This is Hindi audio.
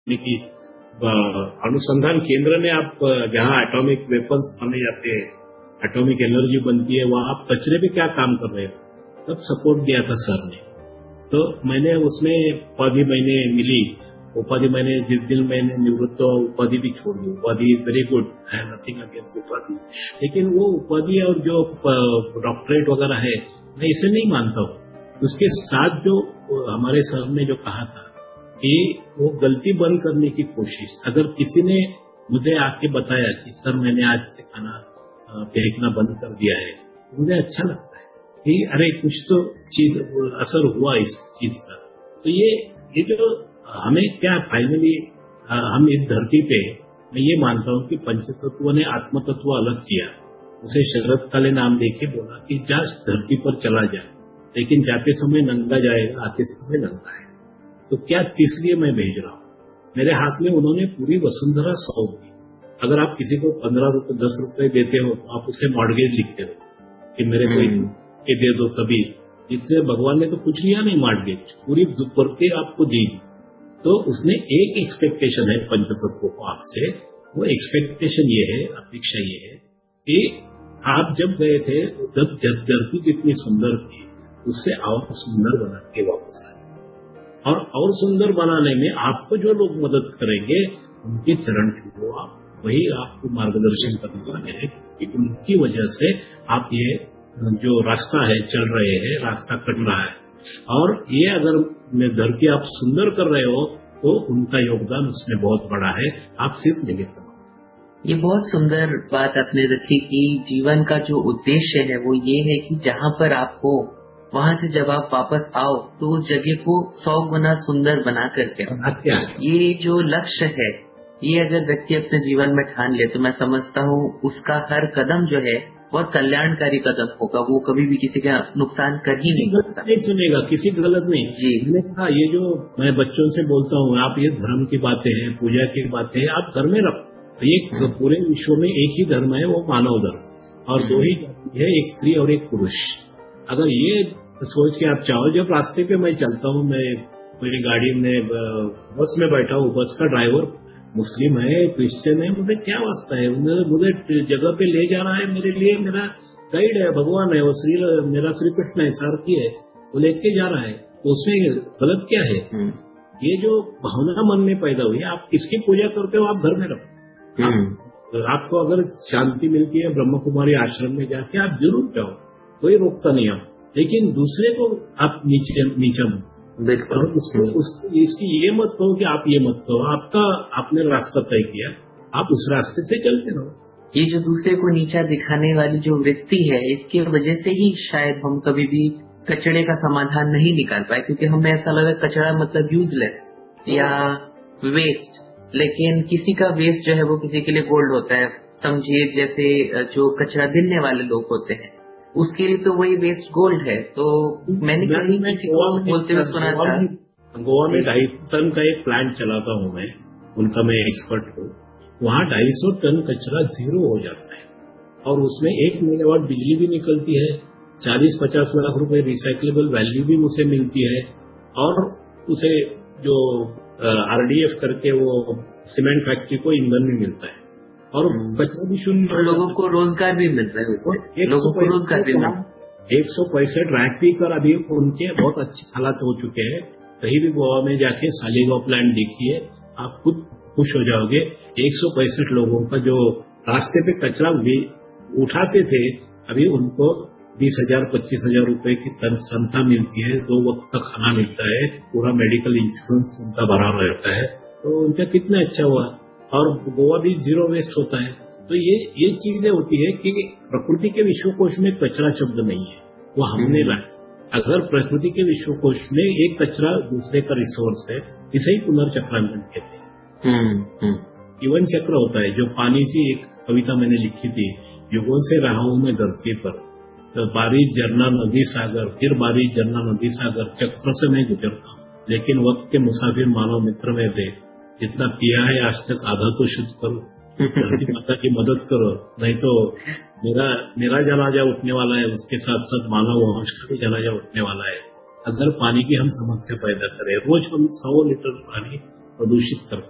की अनुसंधान केंद्र ने आप जहां एटॉमिक वेपन्स बने जाते हैं, एटॉमिक एनर्जी बनती है, वहां आप कचरे पे क्या काम कर रहे हो, तब सपोर्ट दिया था सर ने। तो मैंने उसमें उपाधि मैंने मिली, उपाधि मैंने जिस दिन मैंने निवृत्त हुआ उपाधि भी छोड़ दी। उपाधि is very good, I am nothing against उपाधि, लेकिन वो उपाधि और जो डॉक्टरेट वगैरह है मैं इसे नहीं मानता हूँ। उसके साथ जो हमारे सर ने जो कहा था कि वो गलती बंद करने की कोशिश, अगर किसी ने मुझे आके बताया कि सर मैंने आज से खाना फेंकना बंद कर दिया है, मुझे अच्छा लगता है कि अरे कुछ तो चीज असर हुआ इस चीज का। तो ये जो हमें क्या फाइनली हम इस धरती पे, मैं ये मानता हूँ कि पंचतत्व ने आत्मतत्व अलग किया। उसे शरद काले नाम देके बोला कि जा धरती पर चला जा, लेकिन जाते समय नंगा जाएगा, आते समय नंगा है। तो क्या इसलिए मैं भेज रहा हूँ। मेरे हाथ में उन्होंने पूरी वसुंधरा सौंप दी। अगर आप किसी को 15 रुपए 10 रुपए देते हो तो आप उसे मॉर्गेज लिखते हो कि मेरे को के दे दो, तभी इससे भगवान ने तो कुछ लिया नहीं, मॉर्गेज पूरी दुपरते आपको दी। तो उसने एक एक्सपेक्टेशन है पंचतत्व को आपसे, वो एक्सपेक्टेशन ये है, अपेक्षा ये है कि आप जब गए थे जब धरती कितनी सुंदर थी, उससे और सुंदर बना के वापस आए। और सुंदर बनाने में आपको जो लोग मदद करेंगे उनके चरण छूओ, आप वही आपको मार्गदर्शन करने वाले हैं कि उनकी वजह से आप ये जो रास्ता है चल रहे हैं, रास्ता कट रहा है। और ये अगर धरती आप सुंदर कर रहे हो तो उनका योगदान उसमें बहुत बड़ा है, आप सिर्फ निमित्त। ये बहुत सुंदर बात आपने रखी कि जीवन का जो उद्देश्य है वो ये है कि जहाँ पर आप हो वहां से जब आप वापस आओ तो उस जगह को 100 गुना सुंदर बना करके आओ। ये जो लक्ष्य है, ये अगर व्यक्ति अपने जीवन में ठान ले तो मैं समझता हूँ उसका हर कदम जो है बहुत कल्याणकारी कदम होगा। वो कभी भी किसी का नुकसान कर ही नहीं सकता, नहीं सुनेगा, किसी गलत नहीं जी। मैंने कहा ये जो मैं बच्चों से बोलता हूँ, आप ये धर्म की बातें हैं, पूजा की बातें हैं, आप घर में रखो। ये पूरे विश्व में एक ही धर्म है, वो मानव धर्म, और 2 ही है, एक स्त्री और एक पुरुष। अगर ये सोच के आप चाहो, जब रास्ते पे मैं चलता हूँ, मैं मेरी गाड़ी में बस में बैठा हूँ, बस का ड्राइवर मुस्लिम है, क्रिश्चियन है, मुझे क्या वास्ता है, मुझे जगह पे ले जा रहा है, मेरे लिए मेरा गाइड है, भगवान है, वो मेरा श्री कृष्ण है, सारथी है, वो लेके जा रहा है, तो उसमें गलत क्या है। ये जो भावना मन में पैदा हुई, आप किसकी पूजा करते हो, आप घर में रखो। आपको अगर शांति मिलती है ब्रह्म कुमारी आश्रम में जाके आप जरूर जाओ, कोई रोकता नहीं आप, लेकिन दूसरे को आप नीचा मत। बिल्कुल। इसकी ये मत कहो कि आप ये मत कहो, आपने रास्ता तय किया, आप उस रास्ते से चलते रहो। ये जो दूसरे को नीचा दिखाने वाली जो वृत्ति है, इसकी वजह से ही शायद हम कभी भी कचरे का समाधान नहीं निकाल पाए, क्योंकि हमें ऐसा लगा कचरा मतलब यूजलेस या वेस्ट। लेकिन किसी का वेस्ट जो है वो किसी के लिए गोल्ड होता है। समझिए जैसे जो कचरा गिनने वाले लोग होते हैं उसके लिए तो वही वेस्ट गोल्ड है। तो मैंने कहीं किसी को बोलते हुए सुना था, गोवा में 250 टन का एक प्लांट चलाता हूँ मैं, उनका मैं एक्सपर्ट हूँ। वहाँ 250 टन कचरा जीरो हो जाता है और उसमें 1 मेगावाट बिजली भी निकलती है, 40-50 लाख रुपए रिसाइक्लेबल वैल्यू भी मुझे मिलती है, और उसे जो RDF करके वो सीमेंट फैक्ट्री को ईंधन भी मिलता है और कचरा भी शून्य, लोगों को रोजगार भी मिल रहा है उससे, लोगों को रोजगार भी मिल रहा है। 165 रैक भी कर अभी उनके बहुत अच्छे हालात हो चुके हैं। कहीं भी गोवा में जाके सालीगांव प्लांट देखिए, आप खुद खुश हो जाओगे। 165 लोगों का जो रास्ते पे कचरा भी उठाते थे, अभी उनको 20,000-25,000 रुपए की तनख्वाह मिलती है, 2 वक्त का खाना मिलता है, पूरा मेडिकल इंश्योरेंस उनका भरा रहता है। तो उनका कितना अच्छा हुआ, और गोवा भी जीरो वेस्ट होता है। तो ये चीजें होती है कि प्रकृति के विश्वकोश में कचरा शब्द नहीं है, वो हमने लाया। अगर प्रकृति के विश्वकोश में एक कचरा दूसरे का रिसोर्स है, इसे ही पुनर्चक्रांतन कहते हैं। जीवन चक्र होता है, जो पानी से एक कविता मैंने लिखी थी, युगों से रहा हूं मैं धरती पर, तो बारिश झरना नदी सागर, फिर बारिश झरना नदी सागर, चक्र से मैं गुजरता हूँ, लेकिन वक्त के मुसाफिर मानव मित्र में थे, जितना पिया है आज तक आधा तो शुद्ध करो, धरती माता की मदद करो, नहीं तो मेरा जनाजा उठने वाला है, उसके साथ साथ मानव वंश का भी जनाजा उठने वाला है। अगर पानी की हम समस्या पैदा करें, रोज हम 100 लीटर पानी प्रदूषित करते